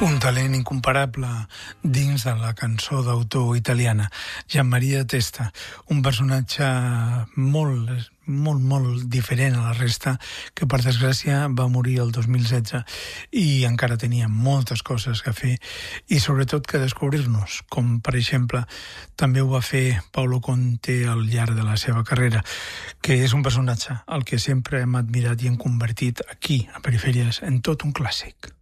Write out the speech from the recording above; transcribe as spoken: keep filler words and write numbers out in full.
Un talent incomparable dins de la cançó d'autor italiana, Gianmaria Testa, un personatge molt, molt, molt diferent a la resta, que per desgràcia va morir el dos mil setze i encara tenia moltes coses a fer i sobretot que descobrir-nos, com per exemple també ho va fer Paolo Conte al llarg de la seva carrera, que és un personatge al que sempre hem admirat i hem convertit aquí, a Perifèries, en tot un clàssic.